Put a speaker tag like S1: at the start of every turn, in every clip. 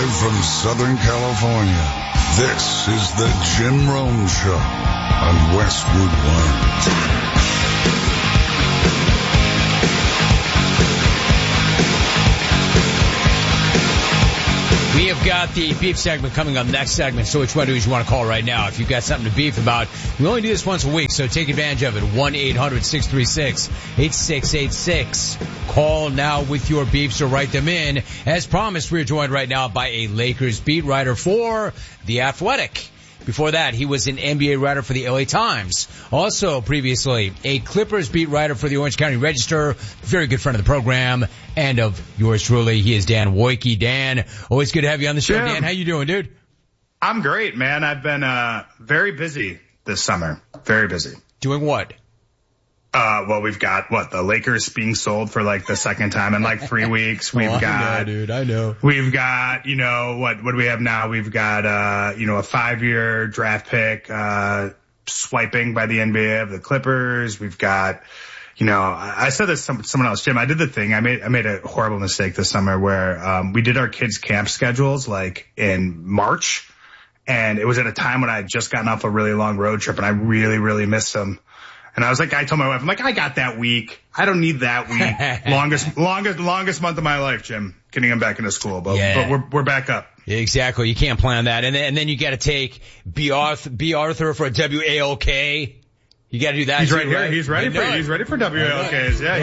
S1: Live from Southern California, this is the Jim Rome Show on Westwood One.
S2: We have got the beef segment coming up next segment, so which one do you want to call right now? If you've got something to beef about, we only do this once a week, so take advantage of it. 1-800-636-8686. Call now with your beefs or write them in. As promised, we're joined right now by a Lakers beat writer for The Athletic. Before that, he was an NBA writer for the LA Times. Also, previously, a Clippers beat writer for the Orange County Register. Very good friend of the program and of yours truly. He is Dan Wojcicki. Dan, always good to have you on the show. Jim. Dan, how you doing, dude?
S3: I'm great, man. I've been very busy this summer. Very busy.
S2: Doing what?
S3: Well, we've got the Lakers being sold for like the second time in like 3 weeks. We've
S2: I know.
S3: We've got, what do we have now? We've got, a 5-year draft pick, swiping by the NBA of the Clippers. We've got, I said this to someone else, Jim, I did the thing. I made a horrible mistake this summer where, we did our kids' camp schedules like in March. And it was at a time when I had just gotten off a really long road trip and I really, really missed them. And I told my wife, I'm like, I got that week. I don't need that week. longest month of my life, Jim, getting him back into school. But we're back up.
S2: Exactly. You can't plan that. And then you got to take B. Arthur for a WALK. You got to do that.
S3: He's
S2: too,
S3: right here.
S2: Right?
S3: He's ready for WALKs. Yeah,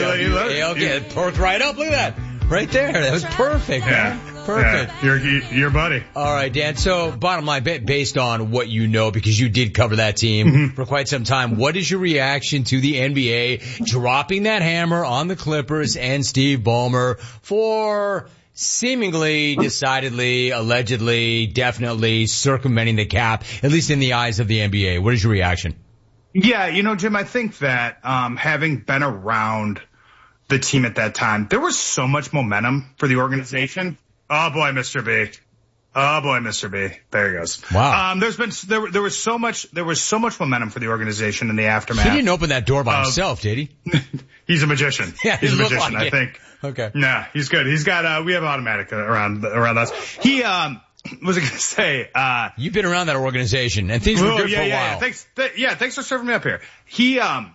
S2: he Perked right up. Look at that. Right there. That was perfect, man. Perfect.
S3: Yeah, your buddy.
S2: All right, Dan. So bottom line, based on what you know, because you did cover that team for quite some time, what is your reaction to the NBA dropping that hammer on the Clippers and Steve Ballmer for seemingly, decidedly, allegedly, definitely circumventing the cap, at least in the eyes of the NBA? What is your reaction?
S3: Yeah, Jim, I think that having been around the team at that time, there was so much momentum for the organization. Oh boy, Mr. B. There he goes.
S2: Wow.
S3: There was so much momentum for the organization in the aftermath.
S2: He didn't open that door by himself, did he?
S3: He's a magician.
S2: Yeah,
S3: he's a magician,
S2: like
S3: I think.
S2: Okay.
S3: Nah, he's good. He's got, we have automatic around us. He, was I going to say,
S2: you've been around that organization and things were good for a while.
S3: Thanks for serving me up here. He,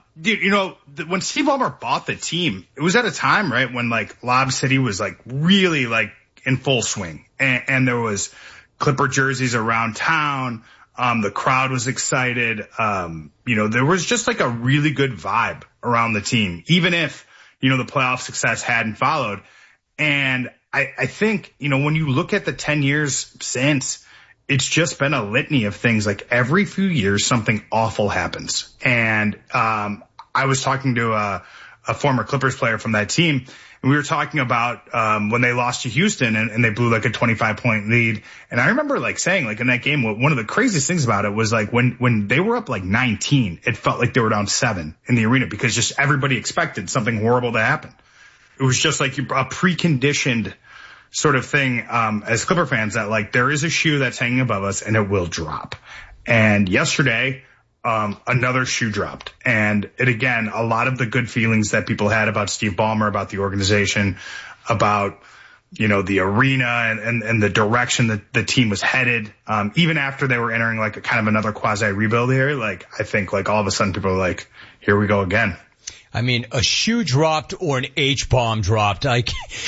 S3: when Steve Ballmer bought the team, it was at a time, right, when like Lob City was like really like in full swing and there was Clipper jerseys around town. The crowd was excited. There was just like a really good vibe around the team, even if, the playoff success hadn't followed. And I think, when you look at the 10 years since, it's just been a litany of things. Like every few years, something awful happens. And, I was talking to a former Clippers player from that team, and we were talking about, when they lost to Houston and they blew like a 25-point lead. And I remember like saying like in that game, one of the craziest things about it was like when they were up like 19, it felt like they were down 7 in the arena because just everybody expected something horrible to happen. It was just like a preconditioned sort of thing, as Clipper fans, that like there is a shoe that's hanging above us and it will drop. And yesterday, another shoe dropped. And it, again, a lot of the good feelings that people had about Steve Ballmer, about the organization, about, the arena and the direction that the team was headed. Even after they were entering like a kind of another quasi rebuild here, like I think like all of a sudden people are like, here we go again.
S2: I mean, a shoe dropped or an H-bomb dropped. Like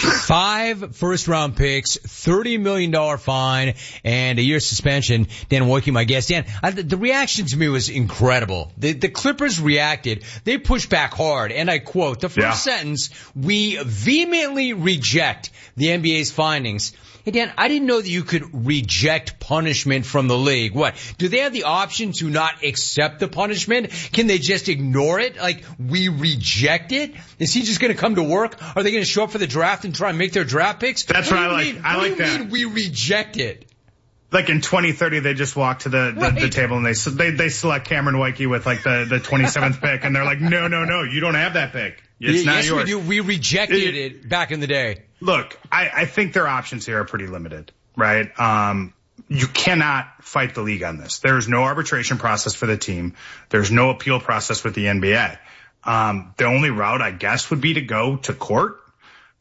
S2: 5 first-round picks, $30 million fine, and a year suspension. Dan Wojcicki, my guest. Dan, the reaction to me was incredible. The Clippers reacted. They pushed back hard, and I quote, the first sentence, "We vehemently reject the NBA's findings." Hey, Dan, I didn't know that you could reject punishment from the league. What? Do they have the option to not accept the punishment? Can they just ignore it? Like, we reject it? Is he just going to come to work? Are they going to show up for the draft and try and make their draft picks?
S3: That's what I like. I like that.
S2: What do you mean we reject it?
S3: Like in 2030, they just walk to the table and they select Cameron Wojcicki with like the 27th pick, and they're like, no, you don't have that pick. It's not yours.
S2: We do. We rejected it back in the day.
S3: Look, I think their options here are pretty limited, right? You cannot fight the league on this. There is no arbitration process for the team. There's no appeal process with the NBA. The only route, I guess, would be to go to court.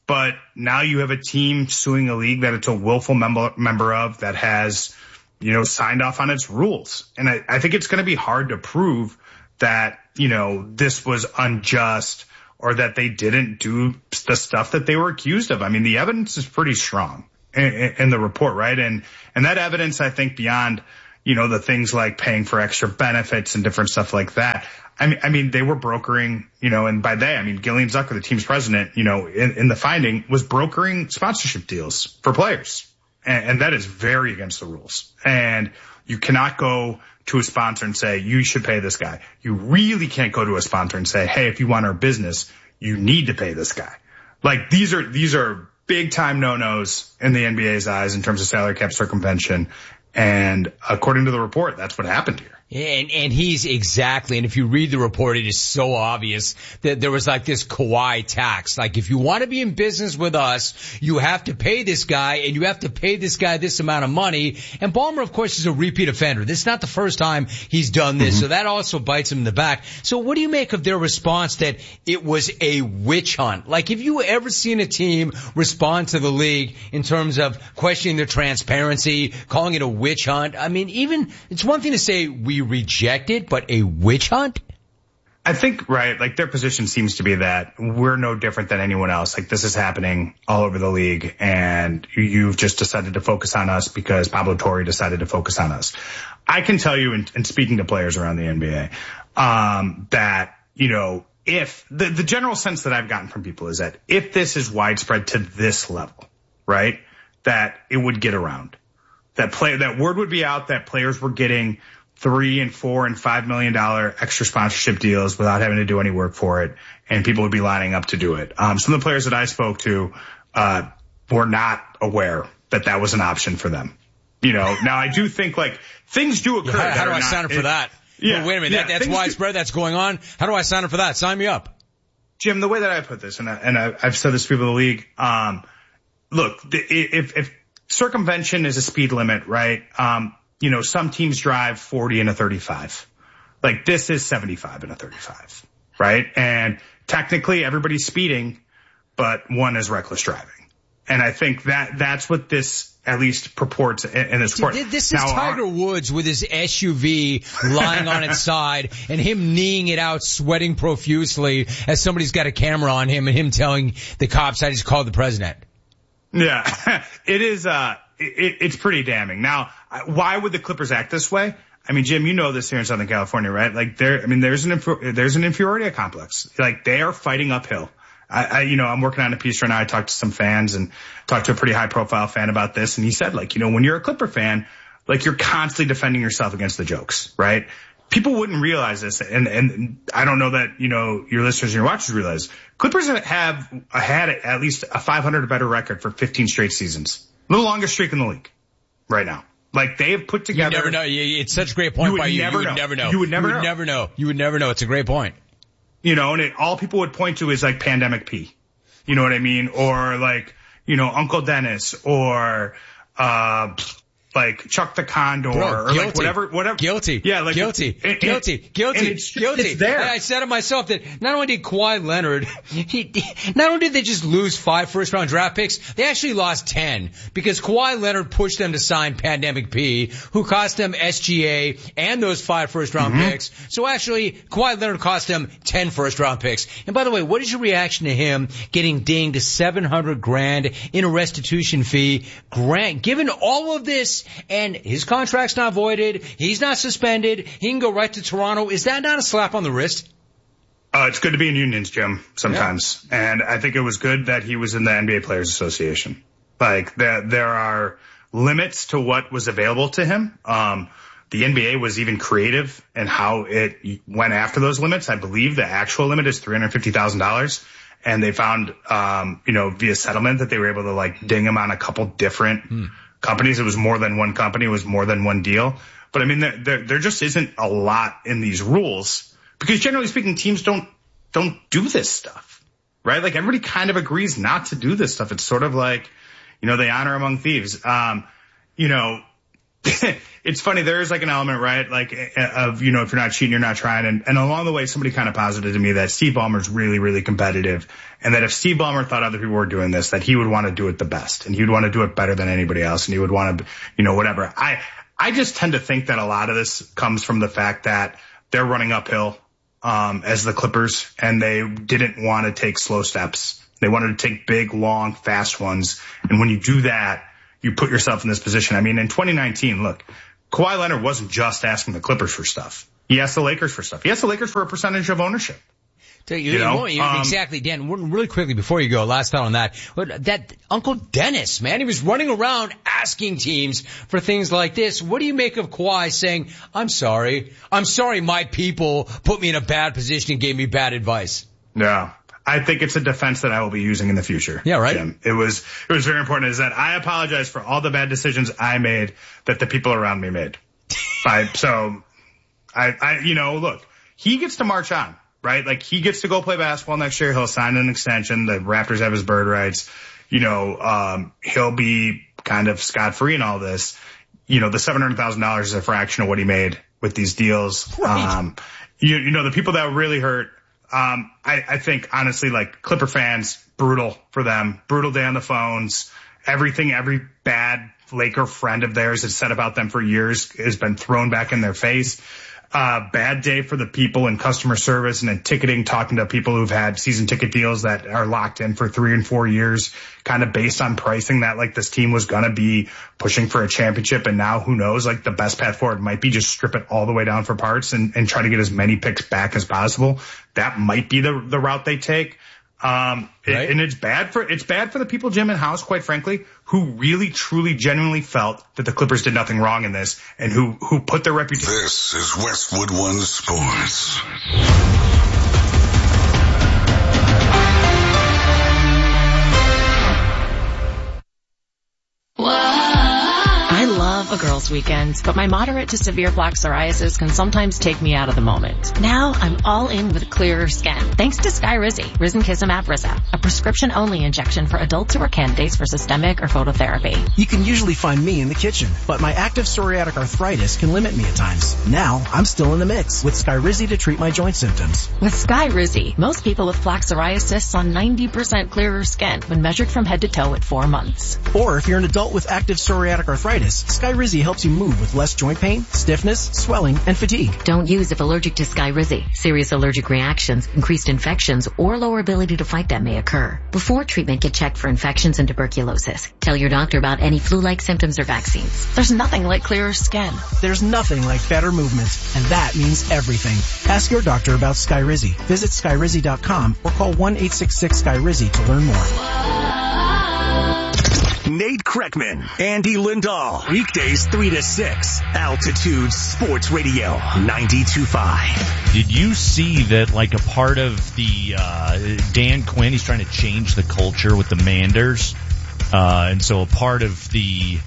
S3: but now you have a team suing a league that it's a willful member of that has, signed off on its rules. And I think it's going to be hard to prove that, this was unjust or that they didn't do the stuff that they were accused of. I mean, the evidence is pretty strong in the report, right? And that evidence, I think, beyond, the things like paying for extra benefits and different stuff like that. I mean, they were brokering, and by they, I mean, Gillian Zucker, the team's president, in the finding was brokering sponsorship deals for players. And that is very against the rules. And you cannot go to a sponsor and say, you should pay this guy. You really can't go to a sponsor and say, hey, if you want our business, you need to pay this guy. Like these are big time no-nos in the NBA's eyes in terms of salary cap circumvention. And according to the report, that's what happened here.
S2: And he's exactly, and if you read the report, it is so obvious that there was like this Kawhi tax. Like if you want to be in business with us, you have to pay this guy and you have to pay this guy this amount of money. And Ballmer, of course, is a repeat offender. This is not the first time he's done this. So that also bites him in the back. So what do you make of their response that it was a witch hunt? Like have you ever seen a team respond to the league in terms of questioning their transparency, calling it a witch hunt? I mean, even it's one thing to say we reject it, but a witch hunt?
S3: I think, right, like their position seems to be that we're no different than anyone else. Like this is happening all over the league and you've just decided to focus on us because Pablo Torre decided to focus on us. I can tell you in speaking to players around the NBA, that, if the general sense that I've gotten from people is that if this is widespread to this level, right, that it would get around. That word would be out that players were getting $3 and $4 and $5 million extra sponsorship deals without having to do any work for it, and people would be lining up to do it. Some of the players that I spoke to were not aware that that was an option for them. Now I do think like things do occur.
S2: How do I sign up for that?
S3: Yeah,
S2: well, wait a minute, that's widespread. That's going on. How do I sign up for that? Sign me up,
S3: Jim. The way that I put this, and I've said this to people in the league. Look, if circumvention is a speed limit, right? Some teams drive 40 in a 35. Like this is 75 in a 35, right? And technically everybody's speeding, but one is reckless driving. And I think that's what this at least purports in this report.
S2: This is Tiger Woods with his SUV lying on its side and him kneeing it out, sweating profusely as somebody's got a camera on him and him telling the cops, I just called the president.
S3: Yeah, it is, it's pretty damning. Now, why would the Clippers act this way? I mean, Jim, you know this here in Southern California, right? Like there's an inferiority complex. Like they are fighting uphill. I'm working on a piece right now. I talked to some fans and talked to a pretty high profile fan about this. And he said, like, when you're a Clipper fan, like you're constantly defending yourself against the jokes, right? People wouldn't realize this. And I don't know that, your listeners and your watchers realize Clippers have had at least a 500 or better record for 15 straight seasons. The longest streak in the league right now. Like they have put together.
S2: You never know. It's such a great point by you. You would never know.
S3: You would never
S2: know. You would never know. It's a great point.
S3: And all people would point to is like Pandemic P. You know what I mean? Or like, Uncle Dennis or, like Chuck the Condor or
S2: guilty.
S3: like whatever.
S2: Guilty.
S3: Yeah, like
S2: guilty.
S3: And
S2: guilty.
S3: It's there.
S2: I said to myself that not only did Kawhi Leonard, not only did they just lose 5 first-round draft picks, they actually lost 10 because Kawhi Leonard pushed them to sign Pandemic P, who cost them SGA and those 5 first-round picks. So actually, Kawhi Leonard cost them 10 first-round picks. And by the way, what is your reaction to him getting dinged $700,000 in a restitution fee? Given all of this, and his contract's not voided, he's not suspended, he can go right to Toronto. Is that not a slap on the wrist?
S3: It's good to be in unions, Jim, sometimes. Yeah. And I think it was good that he was in the NBA Players Association. Like, there are limits to what was available to him. The NBA was even creative in how it went after those limits. I believe the actual limit is $350,000. And they found, via settlement that they were able to like ding him on a couple different companies. It was more than one company. It was more than one deal. But I mean, there just isn't a lot in these rules because generally speaking, teams don't do this stuff, right? Like everybody kind of agrees not to do this stuff. It's sort of like, they honor among thieves. it's funny. There is like an element, right? Like of, you know, if you're not cheating, you're not trying. And along the way, somebody kind of posited to me that Steve Ballmer's really, really competitive. And that if Steve Ballmer thought other people were doing this, that he would want to do it the best and he would want to do it better than anybody else. And he would want to, you know, whatever. I just tend to think that a lot of this comes from the fact that they're running uphill, as the Clippers, and they didn't want to take slow steps. They wanted to take big, long, fast ones. And when you do that, you put yourself in this position. I mean, in 2019, look, Kawhi Leonard wasn't just asking the Clippers for stuff. He asked the Lakers for stuff. He asked the Lakers for a percentage of ownership.
S2: Exactly, Dan. Really quickly before you go, last thought on that. That Uncle Dennis, man, he was running around asking teams for things like this. What do you make of Kawhi saying, I'm sorry, my people put me in a bad position and gave me bad advice?
S3: Yeah. I think it's a defense that I will be using in the future.
S2: Yeah, right.
S3: Jim. It was very important is that I apologize for all the bad decisions I made that the people around me made. You know, look, he gets to march on, right? Like he gets to go play basketball next year. He'll sign an extension. The Raptors have his bird rights. You know, he'll be kind of scot-free in all this. You know, the $700,000 is a fraction of what he made with these deals. Right. You know, the people that were really hurt, I think honestly, like Clipper fans, brutal for them, brutal day on the phones. Everything, every bad Laker friend of theirs has said about them for years has been thrown back in their face. Bad day for the people in customer service and in ticketing, talking to people who've had season ticket deals that are locked in for 3 and 4 years, kind of based on pricing that like this team was going to be pushing for a championship. And now who knows, like the best path forward might be just strip it all the way down for parts and try to get as many picks back as possible. That might be the route they take. Right. And it's bad for the people, Jim and House, quite frankly, who really, truly, genuinely felt that the Clippers did nothing wrong in this and who put their reputation.
S1: This is Westwood One Sports.
S4: I love a girls' weekend, but my moderate to severe plaque psoriasis can sometimes take me out of the moment. Now I'm all in with clearer skin, thanks to Skyrizi, Risankizumab Rizza, a prescription-only injection for adults who are candidates for systemic or phototherapy.
S5: You can usually find me in the kitchen, but my active psoriatic arthritis can limit me at times. Now I'm still in the mix with Skyrizi to treat my joint symptoms.
S4: With Skyrizi, most people with plaque psoriasis saw 90% clearer skin when measured from head to toe at 4 months.
S5: Or if you're an adult with active psoriatic arthritis, Skyrizi helps you move with less joint pain, stiffness, swelling, and fatigue.
S6: Don't use if allergic to Skyrizi. Serious allergic reactions, increased infections, or lower ability to fight them may occur. Before treatment, get checked for infections and tuberculosis. Tell your doctor about any flu-like symptoms or vaccines.
S4: There's nothing like clearer skin.
S5: There's nothing like better movement, and that means everything. Ask your doctor about Skyrizi. Visit Skyrizi.com or call 1-866-SKYRIZI to learn more.
S7: Nate Kreckman, Andy Lindahl, weekdays 3 to 6, Altitude Sports Radio 92.5.
S8: Did you see that like a part of the Dan Quinn, he's trying to change the culture with the Manders, and so a part of the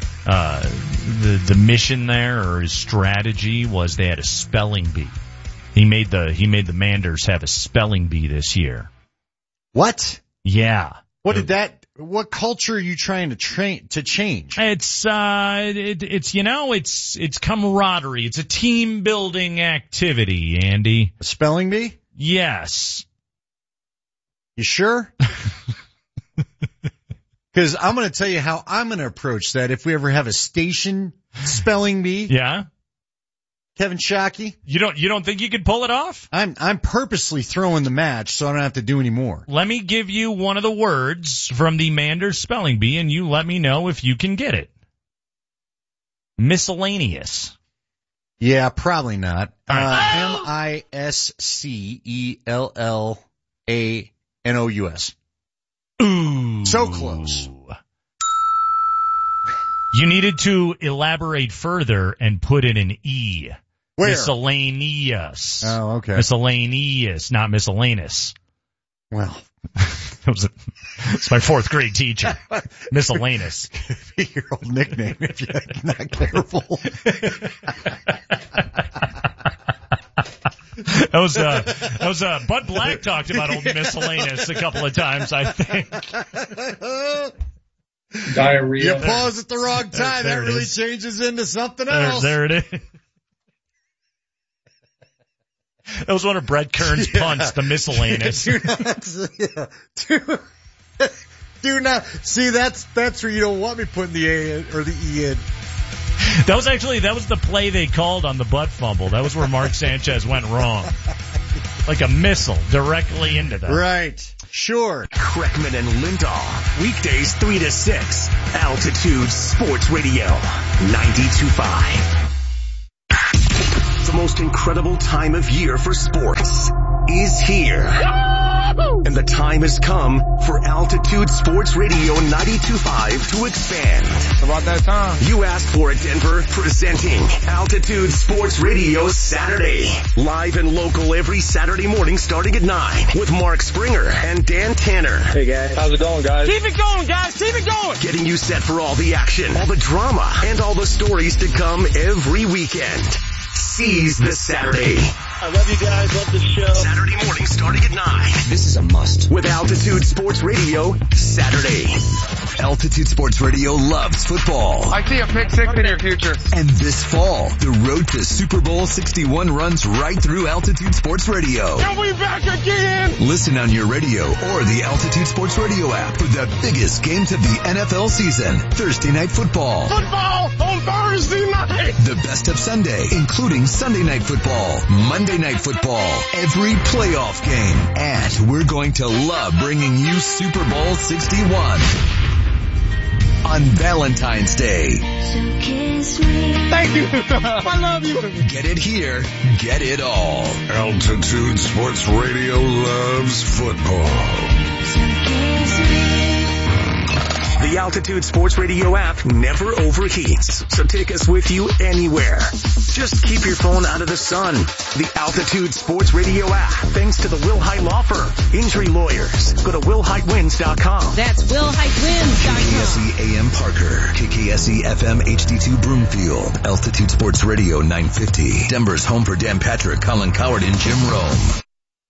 S8: mission there or his strategy was they had a spelling bee. He made the Manders have a spelling bee this year.
S9: What?
S8: Yeah.
S9: What culture are you trying to change?
S8: It's camaraderie. It's a team building activity, Andy.
S9: A spelling bee?
S8: Yes.
S9: You sure? Because I'm going to tell you how I'm going to approach that if we ever have a station spelling bee.
S8: Yeah.
S9: Kevin Shockey.
S8: You don't think you could pull it off?
S9: I'm purposely throwing the match so I don't have to do any more.
S8: Let me give you one of the words from the Manders spelling bee and you let me know if you can get it. Miscellaneous.
S9: Yeah, probably not.
S8: Right.
S9: Miscellannous.
S8: Ooh.
S9: So close.
S8: You needed to elaborate further and put in an E.
S9: Where?
S8: Miscellaneous.
S9: Oh, okay.
S8: Miscellaneous, not miscellaneous.
S9: Well,
S8: it's my 4th grade teacher. Miscellaneous.
S9: Be your old nickname if you're not careful.
S8: That was Bud Black talked about old miscellaneous a couple of times, I think.
S10: Diarrhea.
S9: You pause at the wrong time. That really changes into something else.
S8: There it is. That was one of Brett Kern's punts, the miscellaneous.
S9: Do not. See, that's where you don't want me putting the A in, or the E in.
S8: That was the play they called on the butt fumble. That was where Mark Sanchez went wrong. Like a missile directly into them.
S9: Right. Sure.
S7: Kreckman and Lindahl. Weekdays 3 to 6. Altitude Sports Radio. 92.5. The most incredible time of year for sports is here. And the time has come for Altitude Sports Radio 92.5 to expand.
S10: About that time.
S7: You asked for it, Denver. Presenting Altitude Sports Radio Saturday. Live and local every Saturday morning starting at 9 with Mark Springer and Dan Tanner.
S10: Hey guys. How's it going, guys?
S11: Keep it going, guys. Keep it going.
S7: Getting you set for all the action, all the drama, and all the stories to come every weekend. Seize the Saturday.
S11: I love you guys. Love the show.
S7: Saturday morning starting at 9.
S12: This is a must.
S7: With Altitude Sports Radio Saturday.
S12: Altitude Sports Radio loves football.
S10: I see a pick six in your future.
S12: And this fall, the road to Super Bowl 61 runs right through Altitude Sports Radio.
S11: And we back again.
S12: Listen on your radio or the Altitude Sports Radio app for the biggest games of the NFL season. Thursday night football.
S11: Football on Thursday night.
S12: The best of Sunday, including Sunday night football, Monday night football, every playoff game. And we're going to love bringing you Super Bowl 61 on Valentine's Day.
S11: So kiss me. Thank you. I love you.
S12: Get it here. Get it all.
S1: Altitude Sports Radio loves football.
S11: So kiss me.
S7: The Altitude Sports Radio app never overheats, so take us with you anywhere. Just keep your phone out of the sun. The Altitude Sports Radio app, thanks to the Will Height Law Firm. Injury lawyers. Go to willheightwins.com.
S13: That's willheightwins.com.
S12: KKSE AM Parker, KKSE FM HD2 Broomfield, Altitude Sports Radio 950. Denver's home for Dan Patrick, Colin Coward, and Jim Rome.